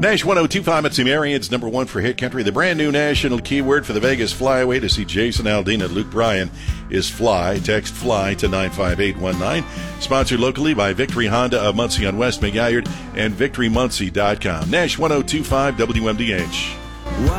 Nash 102.5 at Marian's number one for hit country. The brand new national keyword for the Vegas Flyaway to see Jason Aldean and Luke Bryan is fly. Text fly to 95819. Sponsored locally by Victory Honda of Muncie on West McGalliard and VictoryMuncie.com. Nash 102.5 WMDH.